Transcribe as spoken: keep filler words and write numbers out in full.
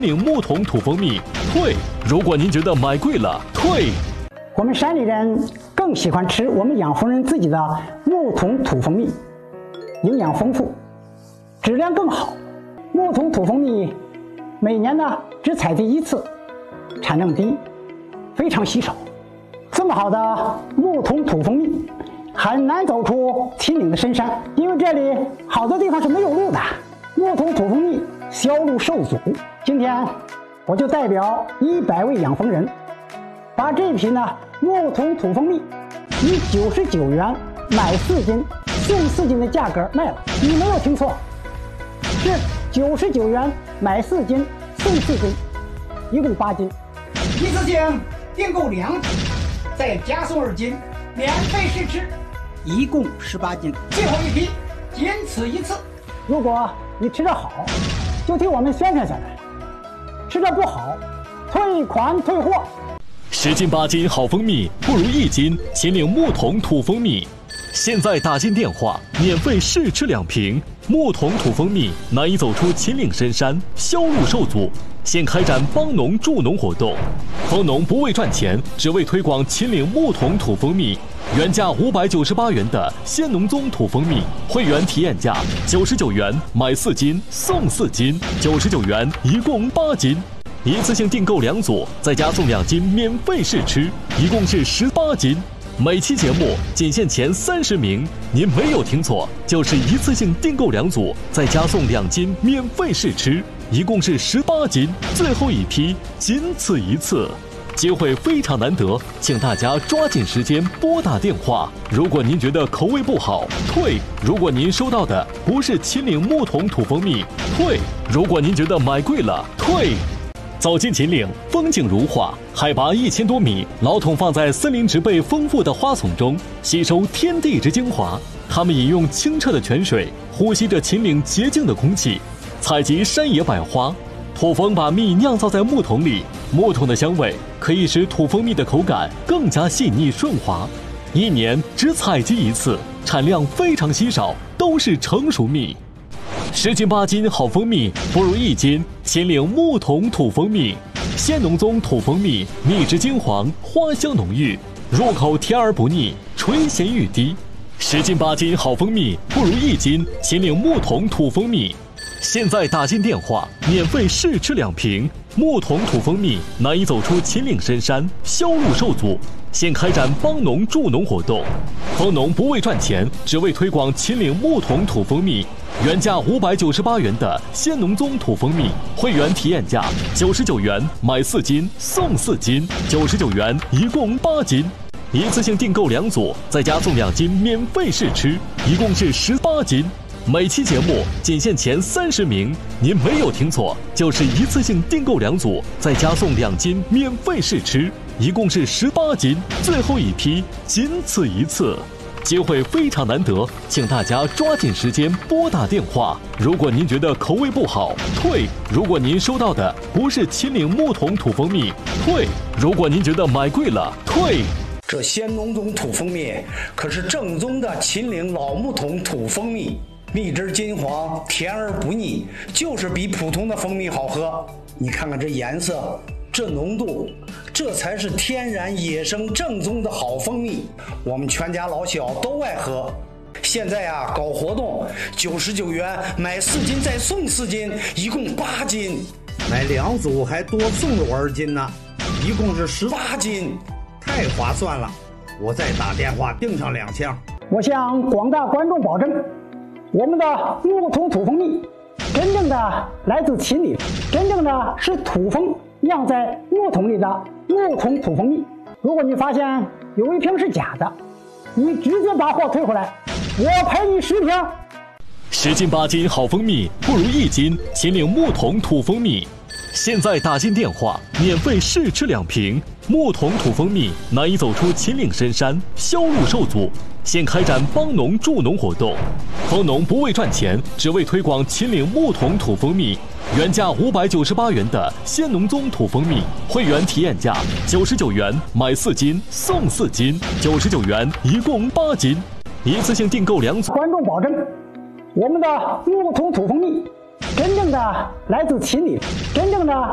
岭木桶土蜂蜜退。如果您觉得买贵了，退。 我们山里人更喜欢吃我们养蜂人自己的木桶土蜂蜜，营养丰富，质量更好。木桶土蜂蜜每年呢只采集一次，产量低，非常稀少。这么好的木桶土蜂蜜很难走出秦岭的深山，因为这里好多地方是没有路的。木桶土蜂蜜销路受阻，今天我就代表一百位养蜂人，把这批呢木桶土蜂蜜以九十九元买四斤送四斤的价格卖了。你没有听错，是九十九元买四斤送四斤，一共八斤。一次性订购两斤，再加送二斤，免费试吃，一共十八斤。最后一批，仅此一次。如果你吃得好，就替我们宣传下来；吃得不好，退款退货。 十斤八斤好蜂蜜不如一斤秦岭木桶土蜂蜜。现在打进电话，免费试吃两瓶。木桶土蜂蜜难以走出秦岭深山，销路受阻，现开展帮农助农活动。蜂农不为赚钱，只为推广秦岭木桶土蜂蜜。原价五百九十八元的鲜农宗土蜂蜜，会员体验价九十九元买四斤送四斤，九十九元一共八斤。一次性订购两组，再加送两斤免费试吃，一共是十八斤。每期节目仅限前三十名，您没有听错，就是一次性订购两组，再加送两斤免费试吃，一共是十八斤。最后一批，仅此一次，机会非常难得，请大家抓紧时间拨打电话。如果您觉得口味不好，退；如果您收到的不是秦岭木桶土蜂蜜，退；如果您觉得买贵了，退。走进秦岭，风景如画，海拔一千多米，老桶放在森林植被丰富的花丛中，吸收天地之精华。它们饮用清澈的泉水，呼吸着秦岭洁净的空气，采集山野百花。土蜂把蜜酿造在木桶里，木桶的香味可以使土蜂蜜的口感更加细腻顺滑。一年只采集一次，产量非常稀少，都是成熟蜜。十斤八斤好蜂蜜不如一斤秦岭木桶土蜂蜜。鲜农宗土蜂蜜，蜜质金黄，花香浓郁，入口甜而不腻，垂涎欲滴。十斤八斤好蜂蜜不如一斤秦岭木桶土蜂蜜。现在打进电话，免费试吃两瓶。木桶土蜂蜜难以走出秦岭深山，销路受阻，现开展帮农助农活动。蜂农不为赚钱，只为推广秦岭木桶土蜂蜜。原价五百九十八元的鲜农宗土蜂蜜，会员体验价九十九元买四斤送四斤，九十九元一共八斤。一次性订购两组，再加送两斤免费试吃，一共是十八斤。每期节目仅限前三十名，您没有听错，就是一次性订购两组，再加送两斤免费试吃，一共是十八斤。最后一批，仅此一次，机会非常难得，请大家抓紧时间拨打电话。如果您觉得口味不好，退；如果您收到的不是秦岭木桶土蜂蜜，退；如果您觉得买贵了，退。 这鲜农宗土蜂蜜可是正宗的秦岭老木桶土蜂蜜，蜜汁金黄，甜而不腻，就是比普通的蜂蜜好喝。你看看这颜色，这浓度，这才是天然野生正宗的好蜂蜜，我们全家老小都爱喝。现在啊搞活动，九十九元买四斤再送四斤，一共八斤， 买两组还多送了我二斤呢，一共是十八斤，太划算了！我再打电话订上两箱。 我向广大观众保证，我们的木桶土蜂蜜真正的来自秦岭，真正的是土蜂酿在木桶里的木桶土蜂蜜。如果你发现有一瓶是假的，你直接把货退回来，我赔你十瓶。 十斤八斤好蜂蜜不如一斤秦岭木桶土蜂蜜。现在打进电话，免费试吃两瓶。木桶土蜂蜜难以走出秦岭深山，销路受阻，现开展帮农助农活动。蜂农不为赚钱，只为推广秦岭木桶土蜂蜜。原价五百九十八元的鲜农宗土蜂蜜，会员体验价九十九元买四斤送四斤，九十九元一共八斤。一次性订购两组。 观众保证，我们的木桶土蜂蜜真正的来自秦岭，真正的